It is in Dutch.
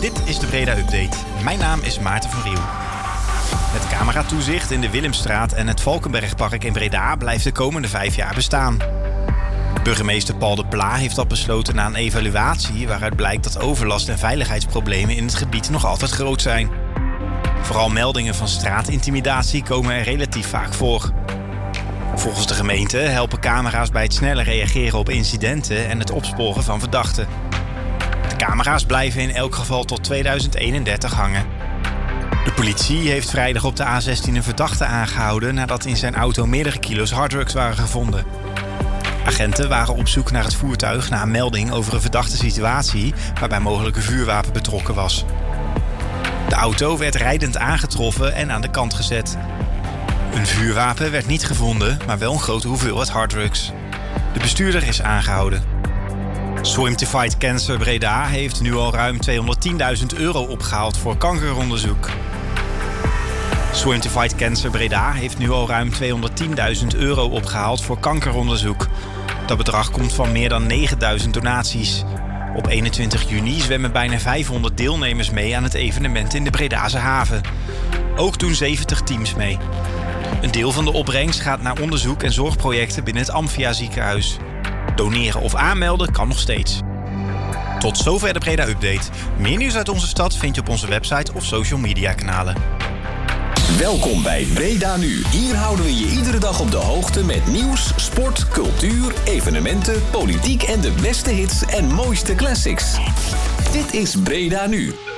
Dit is de Breda Update. Mijn naam is Maarten van Riel. Het cameratoezicht in de Willemstraat en het Valkenbergpark in Breda blijft de komende 5 jaar bestaan. Burgemeester Paul de Pla heeft dat besloten na een evaluatie waaruit blijkt dat overlast en veiligheidsproblemen in het gebied nog altijd groot zijn. Vooral meldingen van straatintimidatie komen er relatief vaak voor. Volgens de gemeente helpen camera's bij het sneller reageren op incidenten en het opsporen van verdachten. De camera's blijven in elk geval tot 2031 hangen. De politie heeft vrijdag op de A16 een verdachte aangehouden nadat in zijn auto meerdere kilo's harddrugs waren gevonden. Agenten waren op zoek naar het voertuig na een melding over een verdachte situatie waarbij mogelijk een vuurwapen betrokken was. De auto werd rijdend aangetroffen en aan de kant gezet. Een vuurwapen werd niet gevonden, maar wel een grote hoeveelheid harddrugs. De bestuurder is aangehouden. Swim to Fight Cancer Breda heeft nu al ruim €210.000 opgehaald voor kankeronderzoek. Swim to Fight Cancer Breda heeft nu al ruim €210.000 opgehaald voor kankeronderzoek. Dat bedrag komt van meer dan 9.000 donaties. Op 21 juni zwemmen bijna 500 deelnemers mee aan het evenement in de Bredase haven. Ook doen 70 teams mee. Een deel van de opbrengst gaat naar onderzoek en zorgprojecten binnen het Amphia ziekenhuis. Doneren of aanmelden kan nog steeds. Tot zover de Breda Update. Meer nieuws uit onze stad vind je op onze website of social media kanalen. Welkom bij Breda Nu. Hier houden we je iedere dag op de hoogte met nieuws, sport, cultuur, evenementen, politiek en de beste hits en mooiste classics. Dit is Breda Nu.